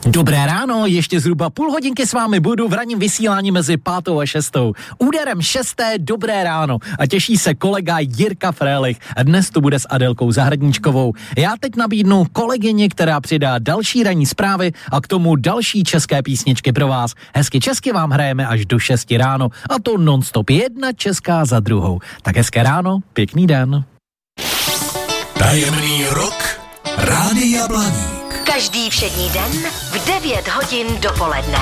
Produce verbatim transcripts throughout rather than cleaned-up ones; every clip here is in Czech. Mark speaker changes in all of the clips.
Speaker 1: Dobré ráno, ještě zhruba půl hodinky s vámi budu v ranním vysílání mezi pátou a šestou. Úderem šesté dobré ráno a těší se kolega Jirka Frélich. Dnes tu bude s Adélkou Zahradníčkovou. Já teď nabídnu kolegyni, která přidá další ranní zprávy a k tomu další české písničky pro vás. Hezky česky vám hrajeme až do šesti ráno a to non-stop jedna česká za druhou. Tak hezké ráno, pěkný den.
Speaker 2: Tajemný rok Rádia Blaník.
Speaker 3: Každý všední den v devět hodin dopoledne.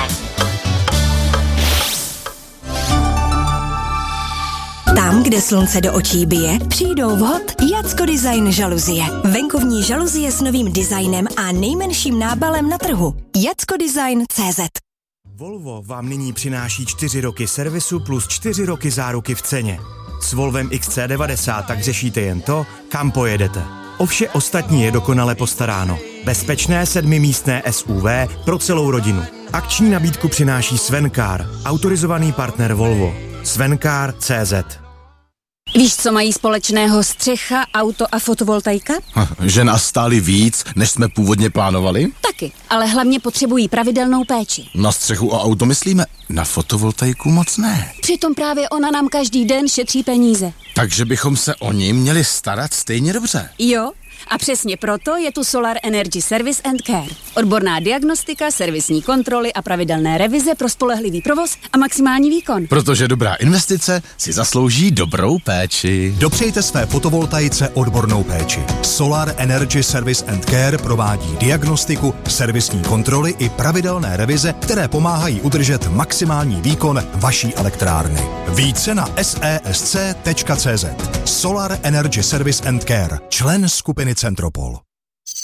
Speaker 4: Tam, kde slunce do očí bije, přijdou vhod Jacko Design žaluzie. Venkovní žaluzie s novým designem a nejmenším nábalem na trhu. Jacko Design tečka cé zet.
Speaker 5: Volvo vám nyní přináší čtyři roky servisu plus čtyři roky záruky v ceně. S Volvem X C devadesát tak řešíte jen to, kam pojedete. O vše ostatní je dokonale postaráno. Bezpečné sedmimístné S U V pro celou rodinu. Akční nabídku přináší Svencar, autorizovaný partner Volvo. Svencar tečka cé zet.
Speaker 6: Víš, co mají společného střecha, auto a fotovoltaika?
Speaker 7: Že nás stály víc, než jsme původně plánovali?
Speaker 6: Taky, ale hlavně potřebují pravidelnou péči.
Speaker 7: Na střechu a auto myslíme, na fotovoltaiku moc ne.
Speaker 6: Přitom právě ona nám každý den šetří peníze.
Speaker 7: Takže bychom se o ní měli starat stejně dobře.
Speaker 6: Jo, a přesně proto je tu Solar Energy Service and Care. Odborná diagnostika, servisní kontroly a pravidelné revize pro spolehlivý provoz a maximální výkon.
Speaker 7: Protože dobrá investice si zaslouží dobrou péči.
Speaker 2: Dopřejte své fotovoltaice odbornou péči. Solar Energy Service and Care provádí diagnostiku, servisní kontroly i pravidelné revize, které pomáhají udržet maximální výkon vaší elektrárny. Více na S E S C tečka cé zet. Solar Energy Service and Care, člen skupiny Centropol.